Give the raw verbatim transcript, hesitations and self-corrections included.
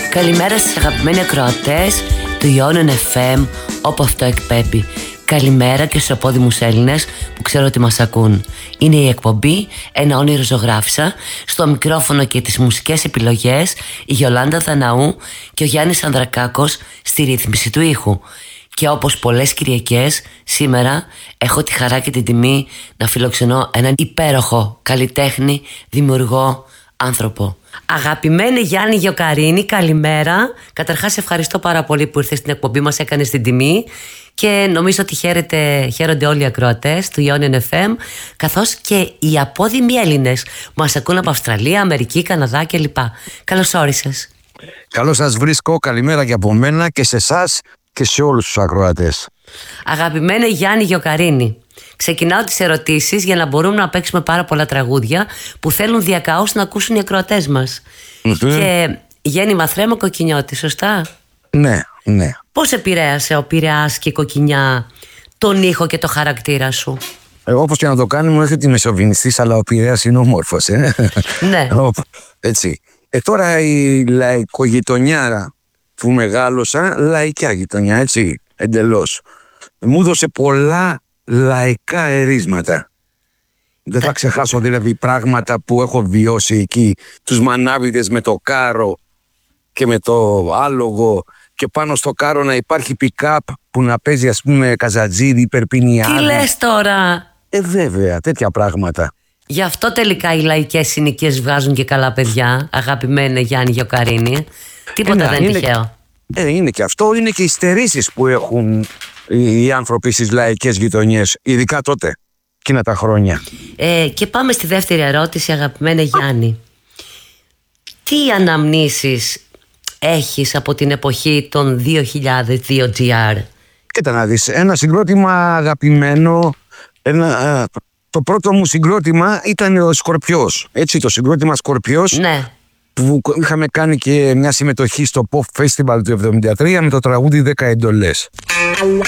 Καλημέρα στις αγαπημένοι ακροατές του Ιόνιον εφ εμ, όπου αυτό εκπέμπει. Καλημέρα και στους απόδημους Έλληνες που ξέρω ότι μας ακούν. Είναι η εκπομπή Ένα όνειρο ζωγράφισα. Στο μικρόφωνο και τις μουσικές επιλογές η Γιολάντα Δαναού και ο Γιάννης Ανδρακάκος στη ρύθμιση του ήχου. Και όπως πολλές Κυριακές, σήμερα έχω τη χαρά και την τιμή να φιλοξενώ έναν υπέροχο καλλιτέχνη, δημιουργό, άνθρωπο. Αγαπημένη Γιάννη Γιοκαρίνη, καλημέρα. Καταρχάς ευχαριστώ πάρα πολύ που ήρθες στην εκπομπή μας, έκανες την τιμή. Και νομίζω ότι χαίρετε, χαίρονται όλοι οι ακροατές του Ιόνιον εφ εμ, καθώς και οι απόδημοι Έλληνες που μας ακούν από Αυστραλία, Αμερική, Καναδά κλπ. Καλώς όρισες. Καλώς σας βρίσκω, καλημέρα και από μένα και σε εσάς και σε όλους τους ακροατές. Αγαπημένη Γιάννη Γιοκαρίνη, ξεκινάω τις ερωτήσεις για να μπορούμε να παίξουμε πάρα πολλά τραγούδια που θέλουν διακαώς να ακούσουν οι ακροατές μας. Mm-hmm. Και γέννημα Θρέμα Κοκκινιώτη, σωστά? Ναι, ναι. Πώς επηρέασε ο Πειραιάς και η Κοκκινιά τον ήχο και το χαρακτήρα σου? Ε, όπως και να το κάνουμε, μου έρχεται η μεσοβινιστής, αλλά ο Πειραιάς είναι όμορφος, ε. Ναι. Έτσι. Ε, τώρα η λαϊκογειτονιά που μεγάλωσα, λαϊκιά γειτονιά, έτσι, εντελώς, μου έδωσε πολλά λαϊκά ερίσματα. Δεν θα ξεχάσω δηλαδή πράγματα που έχω βιώσει εκεί, τους μανάβιδες με το κάρο και με το άλογο, και πάνω στο κάρο να υπάρχει pick-up που να παίζει, ας πούμε, Καζατζίδη, Περπινιάδη. Τι λες τώρα? Ε, βέβαια, τέτοια πράγματα. Γι' αυτό τελικά οι λαϊκές συνοικίες βγάζουν και καλά παιδιά, αγαπημένη Γιάννη Γιοκαρίνη. Τίποτα Ένα, δεν είναι είναι, τυχαίο. Ε, είναι και αυτό, είναι και οι στερήσεις που έχουν οι, οι άνθρωποι στις λαϊκές γειτονιές, ειδικά τότε, εκείνα τα χρόνια. Ε, και πάμε στη δεύτερη ερώτηση, αγαπημένη Γιάννη. Τι αναμνήσεις έχεις από την εποχή των δύο χιλιάδες δύο τζι αρ? Κοίτα να δεις, ένα συγκρότημα αγαπημένο, ένα, το πρώτο μου συγκρότημα ήταν ο Σκορπιός, έτσι, το συγκρότημα Σκορπιός. Ναι. Που είχαμε κάνει και μια συμμετοχή στο Pop Festival του εβδομήντα τρία με το τραγούδι δέκα εντολές.